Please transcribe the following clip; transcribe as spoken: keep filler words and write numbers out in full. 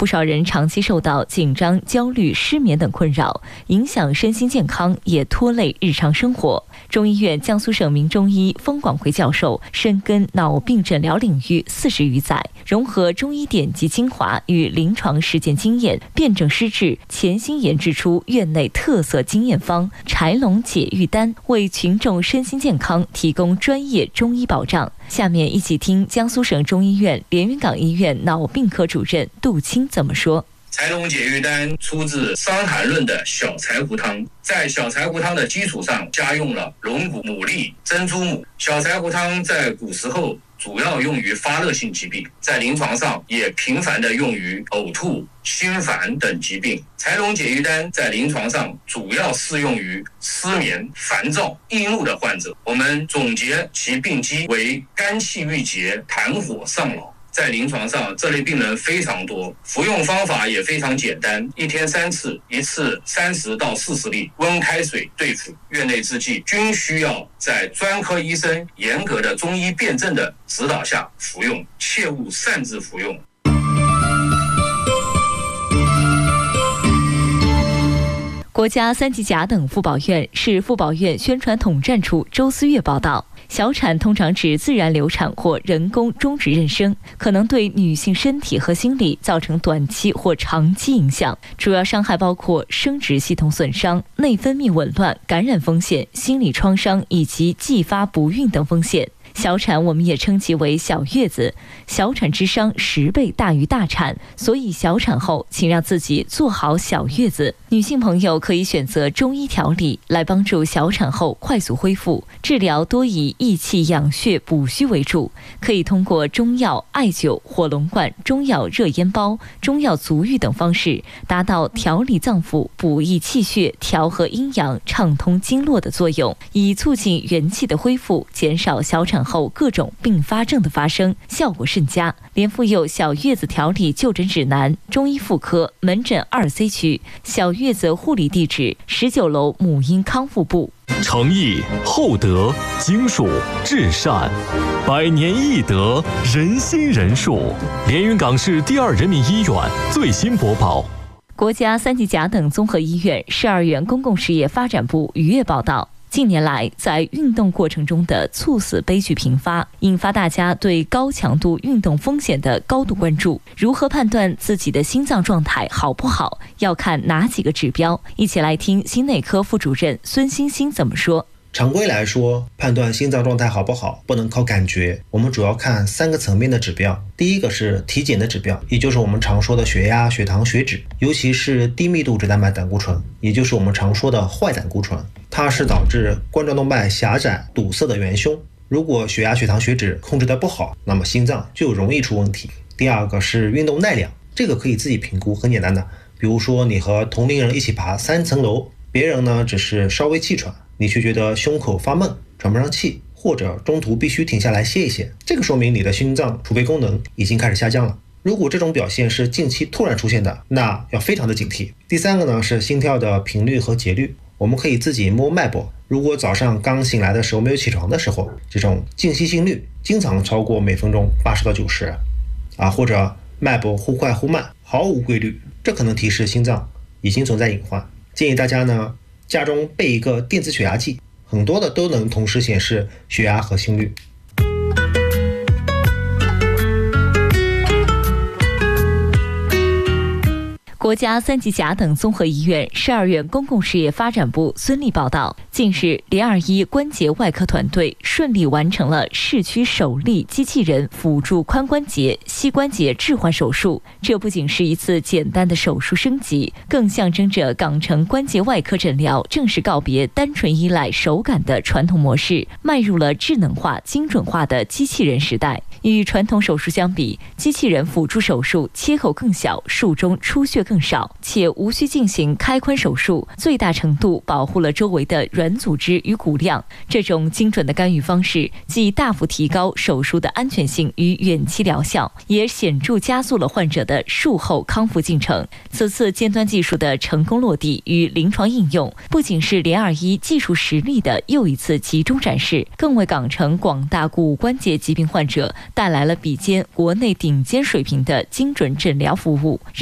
不少人长期受到紧张、焦虑、失眠等困扰，影响身心健康，也拖累日常生活。中医院江苏省名中医封广辉教授深耕脑病诊疗领域四十余载，融合中医典籍精华与临床实践经验，辩证施治，潜心研制出院内特色经验方柴龙解郁丹，为群众身心健康提供专业中医保障。下面一起听江苏省中医院连云港医院脑病科主任杜青怎么说。 柴龙解郁丹出自《伤寒论》的小柴胡汤，在小柴胡汤的基础上加用了龙骨、牡蛎、珍珠母。小柴胡汤在古时候主要用于发热性疾病，在临床上也频繁地用于呕吐、心烦等疾病。柴龙解郁丹在临床上主要适用于失眠、烦躁、易怒的患者。我们总结其病机为肝气郁结、痰火上脑。在临床上，这类病人非常多，服用方法也非常简单，一天三次，一次三十到四十粒，温开水对服。院内之剂均需要在专科医生严格的中医辩证的指导下服用，切勿擅自服用。 国家三级甲等妇保院市妇保院宣传统战处周思月报道，小产通常指自然流产或人工终止妊娠，可能对女性身体和心理造成短期或长期影响，主要伤害包括生殖系统损伤、内分泌紊乱、感染风险、心理创伤以及继发不孕等风险。小产我们也称其为小月子，小产之伤十倍大于大产，所以小产后请让自己做好小月子。女性朋友可以选择中医调理来帮助小产后快速恢复，治疗多以益气养血补虚为主，可以通过中药、艾灸、火龙罐、中药热烟包、中药足浴等方式，达到调理脏腑、补益气血、调和阴阳、畅通经络的作用，以促进元气的恢复，减少小产后各种并发症的发生，效果甚佳。连妇幼小月子调理就诊指南，中医妇科门诊二 C 区，小月子护理地址十九楼母婴康复部。 诚意、厚德、经术、至善，百年义德，人心仁术。连云港市第二人民医院最新播报。 国家三级甲等综合医院市二院公共事业发展部逾月报道，近年来，在运动过程中的猝死悲剧频发，引发大家对高强度运动风险的高度关注。如何判断自己的心脏状态好不好，要看哪几个指标？一起来听心内科副主任孙欣欣怎么说。 常规来说，判断心脏状态好不好不能靠感觉，我们主要看三个层面的指标。第一个是体检的指标，也就是我们常说的血压、血糖、血脂，尤其是低密度脂蛋白胆固醇，也就是我们常说的坏胆固醇，它是导致冠状动脉狭窄堵塞的元凶。如果血压、血糖、血脂控制得不好，那么心脏就容易出问题。第二个是运动耐量，这个可以自己评估，很简单的，比如说你和同龄人一起爬三层楼，别人呢只是稍微气喘，你却觉得胸口发闷、喘不上气，或者中途必须停下来歇一歇，这个说明你的心脏储备功能已经开始下降了。如果这种表现是近期突然出现的，那要非常的警惕。第三个呢是心跳的频率和节律，我们可以自己摸脉搏，如果早上刚醒来的时候没有起床的时候，这种静息心率经常超过每分钟八十到九十啊，或者脉搏忽快忽慢，毫无规律，这可能提示心脏已经存在隐患。建议大家呢家中备一个电子血压计，很多的都能同时显示血压和心率。 国家三级甲等综合医院市二院公共事业发展部孙丽报道，近日零二一关节外科团队顺利完成了市区首例机器人辅助髋关节、膝关节置换手术。这不仅是一次简单的手术升级，更象征着港城关节外科诊疗正式告别单纯依赖手感的传统模式，迈入了智能化、精准化的机器人时代。与传统手术相比，机器人辅助手术切口更小，术中出血更少，且无需进行开髋手术，最大程度保护了周围的软组织与骨量。这种精准的干预方式既大幅提高手术的安全性与远期疗效，也显著加速了患者的术后康复进程。此次尖端技术的成功落地与临床应用，不仅是零二一技术实力的又一次集中展示，更为港城广大骨关节疾病患者带来了比肩国内顶尖水平的精准诊疗服务。